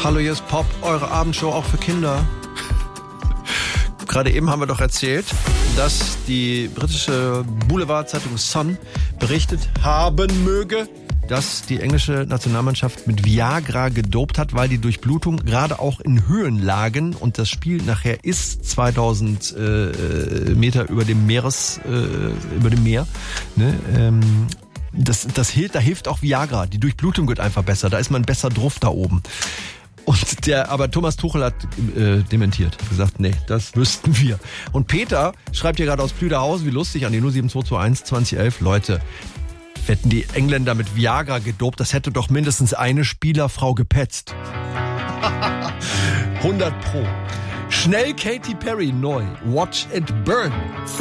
Hallo, hier ist Pop, eure Abendshow auch für Kinder. Gerade eben haben wir doch erzählt, dass die britische Boulevardzeitung Sun berichtet haben möge, dass die englische Nationalmannschaft mit Viagra gedopt hat, weil die Durchblutung gerade auch in Höhenlagen und das Spiel nachher ist 2000 Meter über dem Meer, ne? Da hilft auch Viagra. Die Durchblutung wird einfach besser. Da ist man besser drauf da oben. Aber Thomas Tuchel hat dementiert. Hat gesagt, nee, das wüssten wir. Und Peter schreibt hier gerade aus Plüderhausen, wie lustig, an die 07221 2011. Leute, hätten die Engländer mit Viagra gedopt, das hätte doch mindestens eine Spielerfrau gepetzt. 100 Pro. Schnell Katy Perry neu. Watch it burn.